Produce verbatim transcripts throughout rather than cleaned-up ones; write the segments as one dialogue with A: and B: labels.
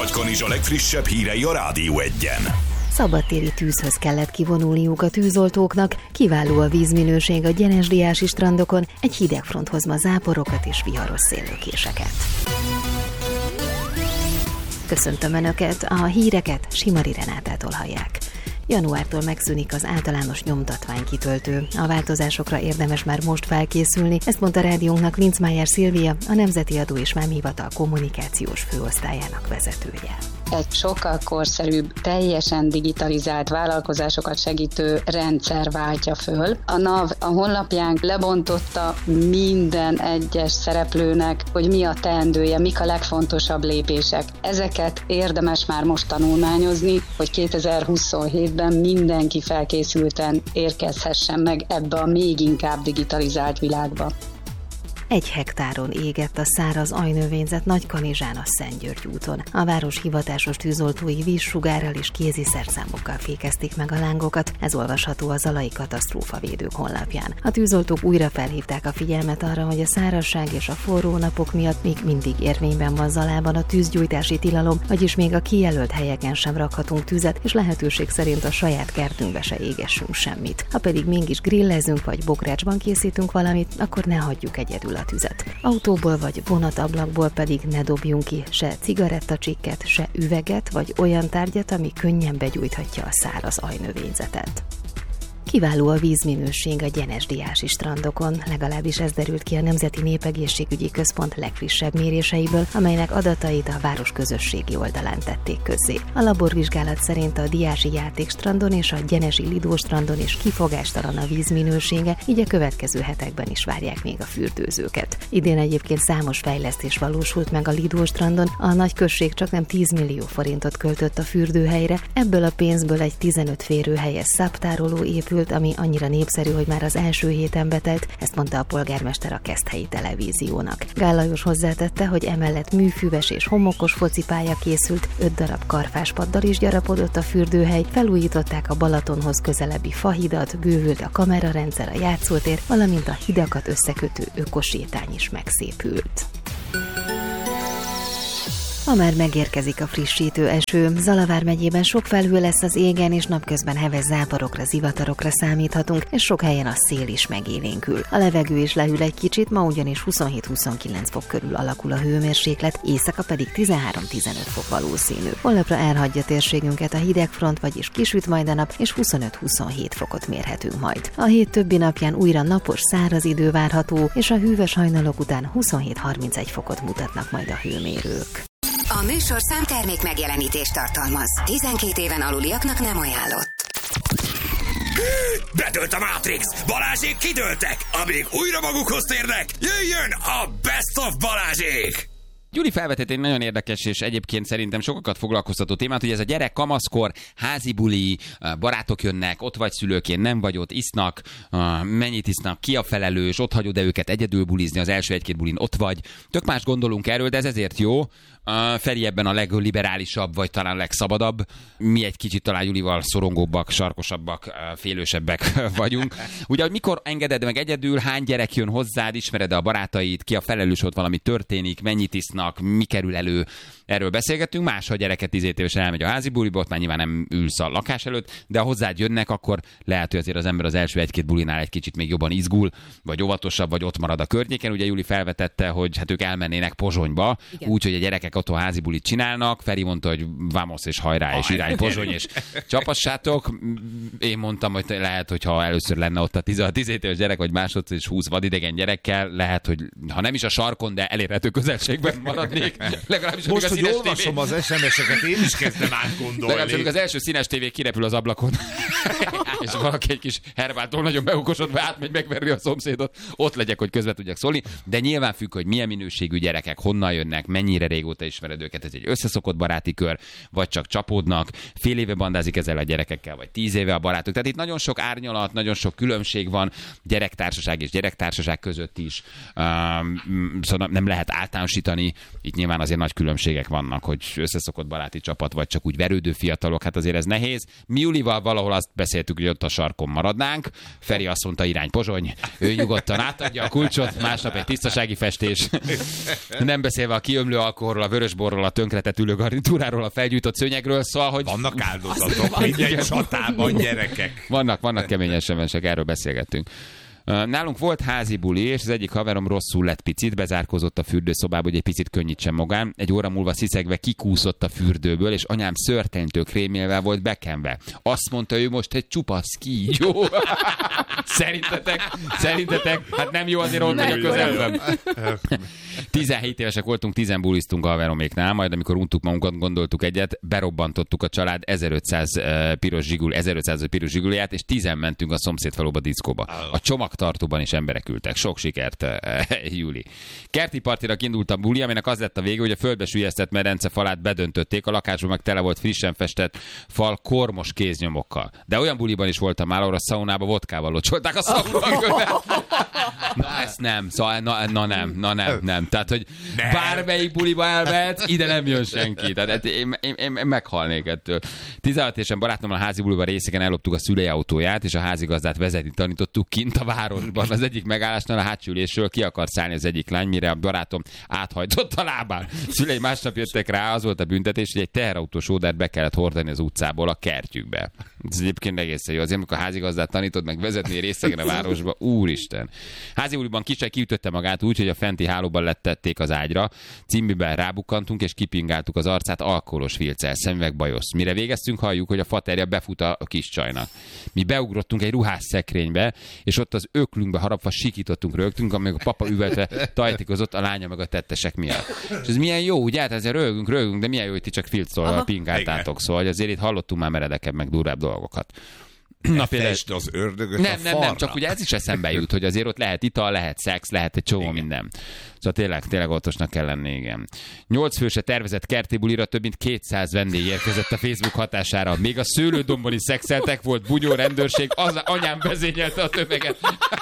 A: Nagykanizsa legfrissebb hírei a Rádió Egyen.
B: Szabadtéri tűzhöz kellett kivonulniuk a tűzoltóknak, kiváló a vízminőség a gyenesdiási strandokon, egy hideg front hoz ma záporokat és viharos széllökéseket. Köszöntöm Önöket, a híreket Simari Renátától hallják. Januártól megszűnik az általános nyomtatványkitöltő. A változásokra érdemes már most felkészülni, ezt mondta rádiónknak Lincmájer Szilvia, a Nemzeti Adó és Vámhivatal kommunikációs főosztályának vezetője.
C: Egy sokkal korszerűbb, teljesen digitalizált vállalkozásokat segítő rendszer váltja föl. A NAV a honlapján lebontotta minden egyes szereplőnek, hogy mi a teendője, mik a legfontosabb lépések. Ezeket érdemes már most tanulmányozni, hogy kétezer-huszonhétben mindenki felkészülten érkezhessen meg ebbe a még inkább digitalizált világba.
B: Egy hektáron égett a száraz ajnövényzet Nagykanizsán a Szentgyörgy úton. A város hivatásos tűzoltói vízsugárral és kézi szerszámokkal fékezték meg a lángokat, ez olvasható a Zalai Katasztrófavédők honlapján. A tűzoltók újra felhívták a figyelmet arra, hogy a szárazság és a forró napok miatt még mindig érvényben van Zalában a tűzgyújtási tilalom, vagyis még a kijelölt helyeken sem rakhatunk tüzet, és lehetőség szerint a saját kertünkbe se égessünk semmit. Ha pedig mégis grillezünk vagy bokrácsban készítünk valamit, akkor ne hagyjuk egyedül a tüzet. Autóból vagy vonatablakból pedig ne dobjunk ki se cigarettacsikket, se üveget vagy olyan tárgyat, ami könnyen begyújthatja a száraz ajnövényzetet. Kiváló a vízminőség a gyenesdiási strandokon, legalábbis ez derült ki a Nemzeti Népegészségügyi Központ legfrissebb méréseiből, amelynek adatait a város közösségi oldalán tették közzé. A laborvizsgálat szerint a Diási Játékstrandon és a Gyenesi Lidó strandon is kifogástalan a vízminősége, így a következő hetekben is várják még a fürdőzőket. Idén egyébként számos fejlesztés valósult meg a Lidó strandon, a nagyközség csaknem tíz millió forintot költött a fürdőhelyre, ebből a pénzből egy tizenöt férőhelyes szabtároló épült, ami annyira népszerű, hogy már az első héten betelt, ezt mondta a polgármester a Keszthelyi Televíziónak. Gál Lajos hozzátette, hogy emellett műfüves és homokos focipálya készült, öt darab karfáspaddal is gyarapodott a fürdőhely, felújították a Balatonhoz közelebbi fahidat, bővült a kamerarendszer, a játszótér, valamint a hidakat összekötő ökosétány is megszépült. Ma már megérkezik a frissítő eső. Zalavár megyében sok felhő lesz az égen, és napközben heves záporokra, zivatarokra számíthatunk, és sok helyen a szél is megélénkül. A levegő is lehűl egy kicsit, ma ugyanis huszonhét-huszonkilenc fok körül alakul a hőmérséklet, éjszaka pedig tizenhárom-tizenöt fok valószínű. Holnapra elhagyja térségünket a hidegfront, vagyis kisüt majd a nap, és huszonöt-huszonhét fokot mérhetünk majd. A hét többi napján újra napos, száraz idő várható, és a hűvös hajnalok után huszonhét-harmincegy fokot mutatnak majd a hőmérők.
D: A műsorszám termék megjelenítést tartalmaz. tizenkét éven aluliaknak nem ajánlott.
A: Bedőlt a Matrix! Balázsék kidőltek! Amíg újra magukhoz térnek, jöjjön a Best of Balázsék!
E: Gyuri felvetett egy nagyon érdekes és egyébként szerintem sokakat foglalkoztató témát, hogy ez a gyerek kamaszkor, házi buli, barátok jönnek, ott vagy szülőként, nem vagy ott, isznak, mennyit isznak, ki a felelős, ott hagyod-e őket egyedül bulizni, az első egy-két bulin ott vagy. Tök más gondolunk erről, de ez ezért jó. Feri ebben a legliberálisabb, vagy talán legszabadabb. Mi egy kicsit talán Julival szorongóbbak, sarkosabbak, félősebbek vagyunk. Ugye, hogy mikor engeded meg egyedül, hány gyerek jön hozzád, ismered-e a barátait, ki a felelős, ott valami történik, mennyit isznak, mi kerül elő, erről beszélgettünk. Más, ha a gyereket tízét évesen elmegy a házi buliba, ott már nyilván nem ülsz a lakás előtt, de ha hozzád jönnek, akkor lehet, hogy azért az ember az első egy-két bulinál egy kicsit még jobban izgul, vagy óvatosabb, vagy ott marad a környéken. Ugye Juli felvetette, hogy hát ők elmennének Pozsonyba, úgyhogy a gyerekek otthon házi bulit csinálnak. Feri mondta, hogy vamos és hajrá, és irány Pozsony, és csapassátok. Én mondtam, hogy lehet, hogy ha először lenne ott a tizenhat éves gyerek, vagy másodszor is húsz vadidegen gyerekkel, lehet, hogy ha nem is a sarkon, de elérhető közelségben maradnék. Legalábbis
F: most, hogy olvasom az es em es-eket, én is kezdem átgondolni.
E: Legalábbis az első színes tévé kirepül az ablakon, és valaki egy kis Hervától nagyon beukosodva átmegy megverni a szomszédot, ott legyek, hogy közbe tudjak szólni. De nyilván függ, hogy milyen minőségű gyerekek, honnan jönnek, mennyire régóta ismered őket, ez egy összeszokott baráti kör, vagy csak csapódnak, fél éve bandázik ezzel a gyerekekkel, vagy tíz éve a barátok. Tehát itt nagyon sok árnyalat, nagyon sok különbség van gyerektársaság és gyerektársaság között is. Um, szóval nem lehet általánosítani. Itt nyilván azért nagy különbségek vannak, hogy összeszokott baráti csapat, vagy csak úgy verődő fiatalok, hát azért ez nehéz. Mi Julival valahol azt beszéltük, hogy ott a sarkon maradnánk. Feri azt mondta, irány Pozsony, ő nyugodtan átadja a kulcsot, másnap egy tisztasági festés. Nem beszélve a kiömlő alkoholról, a vörösborról, a tönkretett ülőgarnitúráról, a felgyújtott szőnyegről, szóval, hogy...
F: Vannak áldozatok, mindegy csatában, gyerekek.
E: Vannak, vannak kemény es em esek, erről beszélgettünk. Nálunk volt házi buli, és az egyik haverom rosszul lett picit, bezárkózott a fürdőszobába, hogy egy picit könnyítsen magán. Egy óra múlva sziszegve kikúszott a fürdőből, és anyám szörtenytől krémélvel volt bekenve. Azt mondta, ő most egy csupasz kígyó. Szerintetek? Szerintetek? Hát nem jó azért ott vagy a közelben. tizenhét évesek voltunk, tizen buliztunk a haveroméknál, majd amikor untuk magunkat, gondoltuk egyet, berobbantottuk a család ezerötszáz piros zsigul, ezerötszáz piros zsigulját, és tizen mentünk a szomszédfaluba diszkóba. A csomagtartóban is emberek ültek. Sok sikert, Júli. Kerti partira indult a buli, aminek az lett a vége, hogy a földbe sülyeztett medence falát bedöntötték, a lakásban meg tele volt frissen festett fal kormos kéznyomokkal. De olyan buliban is voltam már, ahol a szaunába vodkával locsolták a szauna. Na ezt nem, szóval na, na nem, na nem, nem. Tehát, hogy nem. Bármelyik buliba elmehetsz, ide nem jön senki. Tehát én, én, én, én meghalnék ettől. tizenhat évesen barátommal a házi buliban részegen elloptuk a szülei autóját, és a házigazdát vezetni tanítottuk kint a városban. Az egyik megállásnál a hátsülésről ki akar szállni az egyik lány, mire a barátom áthajtott a lábán. Szülei másnap jöttek rá, az volt a büntetés, hogy egy teherautós ódát be kellett hordani az utcából a kertjükbe. Ez egyébként egészen jó. Azért, amikor a házigazdát tanítod meg vezetni részegen a városba, úristen. Házi buliban kisaj kiütötte magát úgy, hogy a fenti hálóban lettették az ágyra, cimbiben rábukkantunk és kipingáltuk az arcát alkoholos filccel, szemüveg bajosz. Mire végeztünk, halljuk, hogy a faterja befut a kis csajnak. Mi beugrottunk egy ruhás szekrénybe, és ott az öklünkbe harapva sikítottunk, rögtünk, amíg a papa üvöltve tajtikozott, a lánya meg a tettesek miatt. És ez milyen jó, ugye? Hát ezzel rögünk, rögünk, de milyen jó, hogy ti csak filccol pingáltátok, szóval azért itt hallottunk már meredekebb, meg durvább dolgokat.
F: Na például az ördögöt
E: nem,
F: a
E: nem, nem, csak ugye ez is eszembe jut, hogy azért ott lehet ital, lehet szex, lehet egy csomó igen. minden. Szóval tényleg, tényleg óvatosnak kell lenni, igen. Nyolc főse tervezett kerti bulira több mint kétszáz vendég érkezett a Facebook hatására. Még a szőlődombon is szexeltek, volt bugyó rendőrség, az anyám vezényelte a tömeget.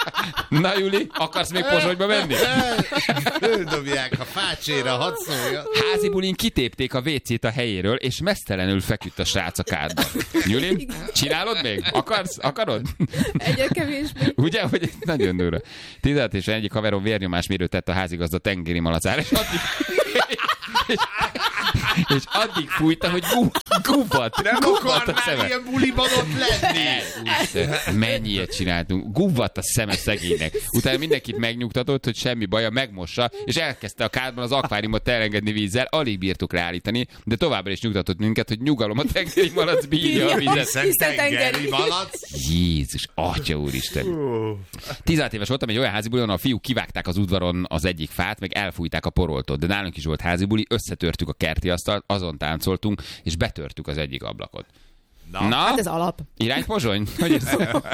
E: Na Juli, akarsz még Pozsonyba menni?
F: Földobják a fácséra, hadd szólja.
E: Házi bulin kitépték a vécét a helyéről, és mesztelenül feküdt a srác a kádban. Juli, csinálod még? Akarsz? Akarod?
G: Egyre kevésbé.
E: Ugye, hogy nagyon durva. tizenhat és egyik haverom vérnyomásmérőt tett a házigazda tengeri malacára, és addig, és, és addig fújta, hogy gu, gubbat.
F: Nem
E: gubbat
F: akar
E: a szeme.
F: már ilyen buliban ott lenni.
E: Úristen, mennyi ilyet csináltunk. Gubbat a szeme szegénynek. Utána mindenkit megnyugtatott, hogy semmi baja, megmossa, és elkezdte a kádban az akváriumot elengedni vízzel, alig bírtuk ráállítani, de továbbra is nyugtatott minket, hogy nyugalom, a tengeri malac bírja a vizet.
F: Hiszen tengeri malac.
E: Jézus, atya úristen. tizenhat éves voltam egy olyan házibuli, ahol a fiúk kivágták az udvaron az egyik fát, meg elfújták a poroltót, de nálunk is volt házibuli, összetörtük a kerti asztalt, azon táncoltunk, és betörtük az egyik ablakot.
F: Na,
E: Na?
G: Hát ez alap.
E: Irány Pozsony? Hogy ez?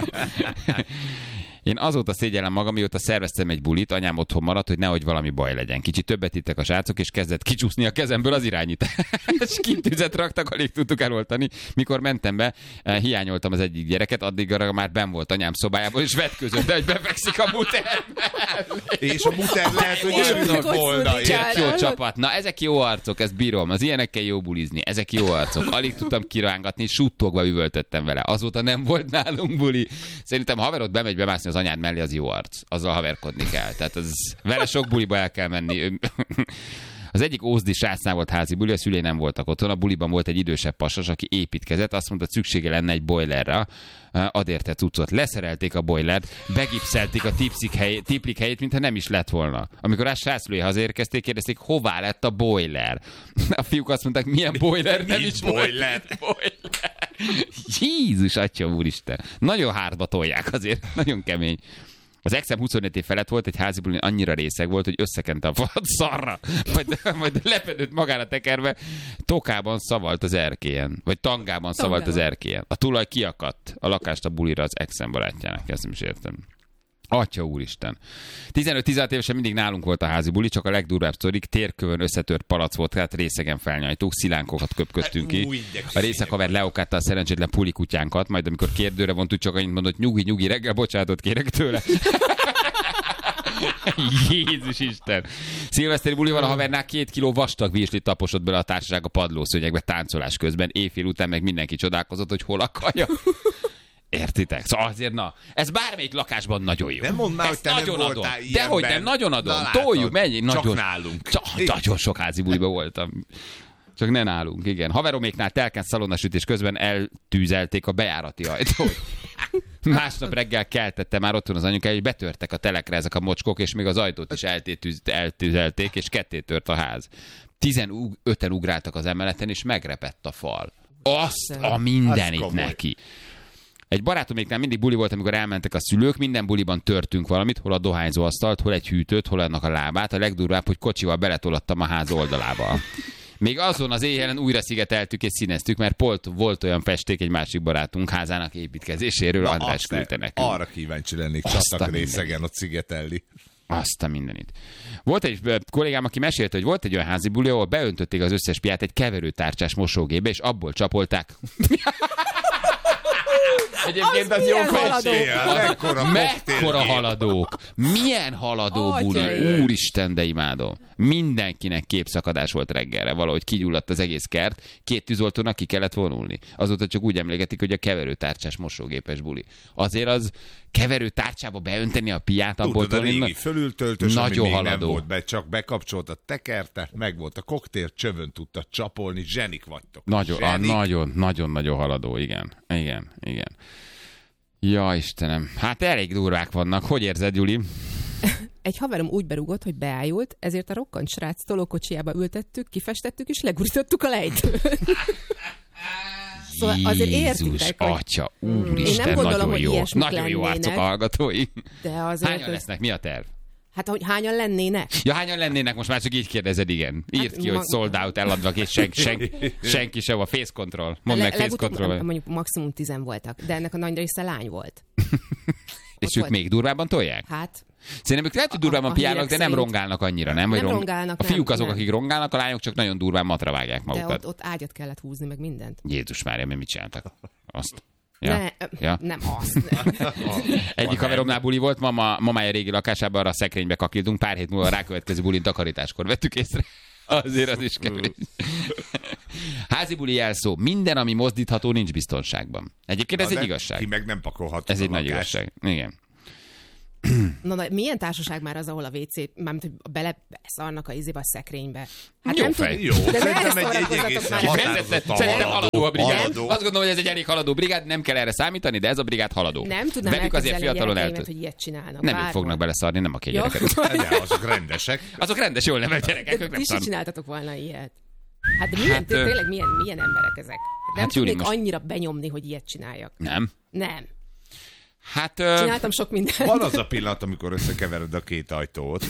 E: Én azóta szégyellem magam, mióta szerveztem egy bulit, anyám otthon maradt, hogy nehogy valami baj legyen. Kicsit többet ittek a srácok, és kezdett kicsúszni a kezemből az irányítás. Kintűzet raktak, alig tudtuk eloltani. Mikor mentem be, hiányoltam az egyik gyereket, addigra már benn volt anyám szobájában, és vetközött, de hogy befekszik a muterben.
F: És a muter lehet, hogy örülök volna.
E: Tök jó csapat. Na, ezek jó arcok, ezt bírom. Az ilyenekkel jó bulizni. Ezek jó arcok. Alig tudtam kirángatni, suttogva üvöltöttem vele. Azóta nem volt nálunk buli. Szerintem, ha haverod bemegy bemászni az anyád mellé, az jó arc. Azzal haverkodni kell. Tehát az, vele sok buliba el kell menni. Az egyik ózdi srácnál volt házi buli, a szülei nem voltak otthon. A buliban volt egy idősebb pasas, aki építkezett, azt mondta, hogy szüksége lenne egy boilerre. Ad érte cuccot. Leszerelték a boilert, begipszelték a helyét, tiplik helyét, mintha nem is lett volna. Amikor a srácszülői hazaérkezték, kérdezték, hová lett a boiler. A fiúk azt mondták, milyen boiler, nem is boiler. boiler. Jézus, atya úristen. Nagyon hátba tolják azért, nagyon kemény. Az exem huszonöt év felett volt, egy házibulin annyira részeg volt, hogy összekente a falat szarra. Majd, majd lepedőt magára tekerve, tokában szavalt az erkélyen. Vagy tangában szavalt az erkélyen. A tulaj kiakadt a lakást a bulira az exem barátjának. Ezt nem is értem. Atya úristen. tizenöt-tizenhat évesen mindig nálunk volt a házi buli, csak a legdurvább sztorik, térkövön összetört palac volt, tehát részegen felnyajtuk, szilánkokat köpködtünk ki. A részekhaver leokátta a szerencsétlen pulikutyánkat, majd amikor kérdőre vontuk, csak annyit mondott, nyugi, nyugi, reggel bocsánatot kérek tőle. Jézus Isten! Szilveszteri bulival a havernál két kiló vastag virslit taposott bele a társaság a padlószőnyegbe táncolás közben, éjfél után meg mindenki csodálkozott, hogy hol a kaja. Értitek? Szóval azért, na, ez bármelyik lakásban nagyon jó.
F: Nem mondd már, hogy te nem
E: nagyon
F: voltál
E: adom.
F: ilyenben.
E: Dehogy nem, nagyon adom.
F: Na,
E: Toljuk,
F: látod,
E: menjünk.
F: csak
E: Nagyon,
F: nálunk.
E: Csak, nagyon sok házi buliba voltam. Csak ne nálunk, igen. Haveroméknál telkent szalonnasütés közben eltűzelték a bejárati ajtót. Másnap reggel keltette már otthon az anyukája, hogy betörtek a telekre ezek a mocskok, és még az ajtót is eltétűz, eltűzelték, és ketté tört a ház. Tizenöten ugráltak az emeleten, és megrepett a fal. Azt a mindenit neki. Egy barátoméknál mindig buli volt, amikor elmentek a szülők, minden buliban törtünk valamit, hol a dohányzóasztalt, hol egy hűtőt, hol annak a lábát. A legdurvább, hogy kocsival beletolattam a ház oldalába. Még azon az éjjelen újra szigeteltük és színeztük, mert Polt volt olyan festék egy másik barátunk házának építkezéséről,
F: Na,
E: András küldte nekünk.
F: Arra kíváncsi lennék
E: Azt a
F: csatak részegen ott szigetelni.
E: Azt a mindenit. Volt egy kollégám, aki mesélte, hogy volt egy olyan házi buli, ahol beöntötték az összes piát egy keverőtárcsás mosógébe, és abból csapolták. Egyébként az, az jó felség. Mekkora haladók. Milyen haladó
G: Atya
E: buli.
G: ég.
E: Úristen, de imádom. Mindenkinek képszakadás volt reggelre. Valahogy kigyulladt az egész kert. Két tűzoltónak ki kellett vonulni. Azóta csak úgy emléketik, hogy a keverőtárcsás mosógépes buli. Azért az keverőtárcsába beönteni a piát, abból
F: Tudod, a régi fölültöltös,
E: nagyon
F: ami még
E: haladó.
F: nem volt be, csak bekapcsolt a tekerte, meg volt a koktél, csövön tudta csapolni, zsenik vagytok.
E: Nagyon, a,
F: Zsenik.
E: nagyon, nagyon, nagyon haladó, igen. Igen, igen. Ja, Istenem. Hát elég durvák vannak. Hogy érzed, Juli?
G: Egy haverom úgy berúgott, hogy beájult, ezért a rokkant srác tolókocsijába ültettük, kifestettük és legurítottuk a lejtőt. Szóval azért
E: Jézus,
G: értitek, hogy...
E: atya, úristen,
G: Én nem gondolom,
E: nagyon
G: hogy
E: jó.
G: ilyesmik
E: Nagyon jó
G: lennének.
E: arcok a hallgatói.
G: De azért
E: Hányan
G: ez-
E: lesznek? Mi a terv?
G: Hát, hogy hányan lennének?
E: Ja, hányan lennének? Most már csak így kérdezed, igen. Írd
G: Hát
E: ki, hogy
G: ma-
E: sold out, eladva, és sen, sen, senki sem a face control. Mondd meg face
G: legutóbb-
E: control.
G: Mondjuk maximum tizen voltak, de ennek a nagy része lány volt.
E: És ők
G: volt.
E: még durvábban tolják?
G: Hát,
E: Szerintem ők lehet, hogy durvában
G: a
E: piálnak,
G: hírek
E: de nem
G: szerint-
E: rongálnak annyira, nem? Vagy
G: Nem
E: rong-
G: rongálnak,
E: A fiúk
G: nem,
E: azok,
G: nem.
E: akik rongálnak, a lányok csak nagyon durván matra vágják
G: de
E: magukat.
G: ott, ott ágyat kellett húzni, meg mindent.
E: Jézus Mária, mi mit csináltak? Azt. Ja.
G: Ne,
E: Ja.
G: Nem azt. Nem.
E: Egyik haveromnál buli volt, mama, mamája régi lakásában arra a szekrénybe kakildunk, pár hét múlva a rákövetkező bulin takarításkor vettük észre. Azért az is kevés. Házi buli jelszó. Minden, ami mozdítható, nincs biztonságban. Egyébként ez
F: Na,
E: egy
F: de
E: igazság.
F: Ki meg nem pakolhat.
E: Ez egy nagy igazság. Igen.
G: Na, na, milyen társaság már az, ahol a vé cé, mármint, hogy bele szarnak a izébe a szekrénybe? Hát
E: Jó
G: nem
E: fej.
G: tud-
F: Jó,
G: de ne
F: szerintem egy, egy
G: szórakozzatok
F: egészen
G: már.
F: határozottan
E: Szerintem haladó a brigád.
F: haladó.
E: Azt gondolom, hogy ez egy elég haladó brigád, nem kell erre számítani, de ez a brigád haladó.
G: Nem tudnám
E: Velük azért
G: elképzelni a
E: fiatalon
G: gyerekeimet,
E: eltört.
G: hogy ilyet csinálnak.
E: Nem ők
G: Bárhol.
E: fognak beleszarni, nem a két
G: Jó.
E: gyereket.
F: De azok rendesek.
E: Azok rendes, jól nevelt gyerekek, ők
G: De
E: nem
G: ti is
E: szarnak.
G: csináltatok volna ilyet. Hát de milyen,
E: Hát, ö-
G: tényleg milyen, milyen emberek ezek? Nem
E: Hát, Júli,
G: tudnék
E: most-
G: annyira benyomni, hogy ilyet csináljak.
E: Nem.
G: Nem.
E: Hát... ö,
G: Csináltam sok mindent.
F: Van az a pillanat, amikor összekevered a két ajtót.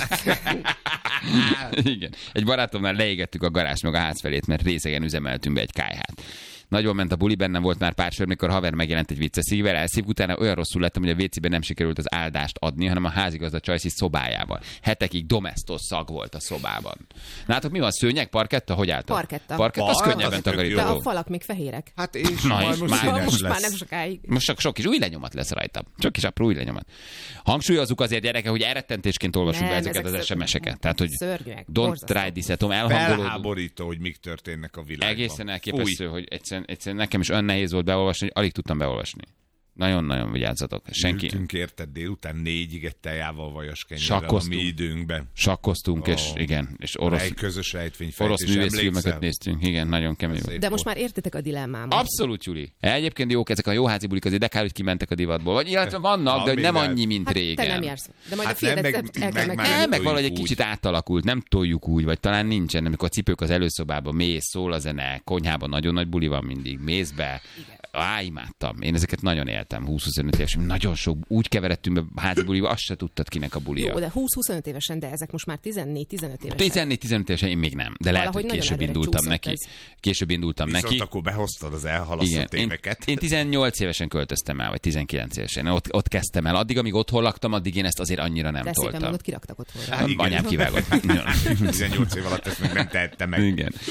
E: Igen. Egy barátomnál leégettük a garást meg a ház felét, mert részegen üzemeltünk be egy kályhát. Nagyon ment a buli, bennem volt már pár sör, mikor haver megjelent egy vicces szívével, elszív, utána olyan rosszul lettem, hogy a vécében nem sikerült az áldást adni, hanem a házigazda Csajci szobájában. Hetekig domestos szag volt a szobában. Látok, mi van? Szőnyeg, parketta? Hogy álltak?
G: Parketta.
E: Parketta, az
F: Parketta,
E: könnyebben
F: az tök jó.
G: De a
E: takarítható.
G: falak még fehérek.
F: Hát és
E: Na,
F: majd
E: és
F: most
E: már-
F: színes
G: Most már
F: lesz.
G: nem sokáig.
E: Most csak sok kis új lenyomat lesz rajta. Csak kis apró új lenyomat. Hangsúlyozzuk azért, gyereke, hogy elrettentésként olvasunk be
G: Nem,
E: ezeket
G: ezek
E: az
G: ször-
E: es em es-eket. Tehát, hogy
G: szörnyűek,
E: don't
G: borzasztó.
E: try this at home, elhangolódunk.
F: Felháborító, hogy mik történnek a világban.
E: Egészen elképesztő, hogy egyszerűen, egyszerűen nekem is olyan nehéz volt beolvasni, hogy alig tudtam beolvasni. Nagyon-nagyon vigyázzatok. Senki.
F: Ültünk érted délután négyig egy tejával vajas kenyerrel a
E: Sakkoztunk.
F: mi időnkben.
E: Sakkoztunk, és
F: Ó.
E: igen, és orosz,
F: Egy közös rejtvényfejtés.
E: orosz művészfilmeket
F: emlékszel?
E: néztünk. Igen, nagyon kemény volt.
G: De most már értitek a dilemmámat.
E: Abszolút, Juli. Egyébként jók ezek a jó házi bulik, azért de kár, hogy kimentek a divatból. Vagy illetve vannak, de hogy nem
F: Amivel-
E: annyi, mint
G: Hát
E: régen.
G: te nem jársz. De majd
F: Hát
G: a fiadet
F: nem,
G: el
F: meg-
G: kell
F: meg
G: meg,
F: már
E: Nem, meg
F: toljuk
E: valahogy egy
F: úgy.
E: kicsit átalakult, nem toljuk úgy, vagy talán nincsen, amikor a cipők az előszobában, mész, szól a zene, konyhában nagyon nagy buli van mindig, mész be. Á, imádtam. Én ezeket nagyon éltem, húsz-huszonöt évesen. Nagyon sok, úgy keveredtünk be házi buliba, azt se tudtad, kinek a bulia.
G: Jó, de húsz-huszonöt évesen, de ezek most már tizennégy-tizenöt évesen.
E: tizennégy-tizenöt évesen én még nem, de lehet,
G: Valahogy
E: hogy
G: nagyon
E: később
G: előre
E: indultam
G: csúszott
E: neki.
G: ez.
E: Később indultam
F: Viszont
E: neki.
F: akkor behoztad az
E: Igen,
F: elhalasztott
E: én,
F: éveket.
E: én tizennyolc évesen költöztem el, vagy tizenkilenc évesen. Ott, ott kezdtem el. Addig, amíg otthon laktam, addig én ezt azért annyira nem
G: De szépen
E: toltam.
G: magad kiraktak otthonra.
F: Hát igen.
E: Anyám kivágott.
F: tizennyolc év alatt ezt még nem tehette meg.
E: Igen.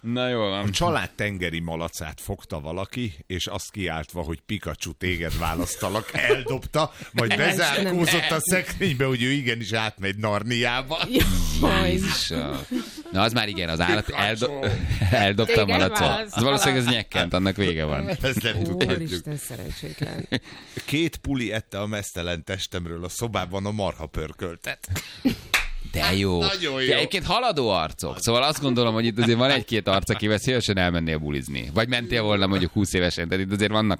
E: Na jól van.
F: A család tengeri malacát fogta valaki, és azt kiáltva, hogy Pikachu, téged választalak, eldobta, majd bezárkózott a szekrénybe, hogy ő igenis átmegy Narniába.
E: Jézusom. Na az már igen, az állat eldo- eldobta a malacot. Az valószínűleg ez nyekkent, annak vége van.
F: Ez nem tudhatjuk.
G: Úristen, szerencsétlen.
F: Két puli ette a mesztelen testemről a szobában a marha pörköltet.
E: De jó.
F: Nagyon jó.
E: De egyébként haladó arcok. Szóval azt gondolom, hogy itt azért van egy-két arc, akivel szívesen elmennél bulizni. Vagy mentél volna mondjuk húsz évesen. Tehát itt azért vannak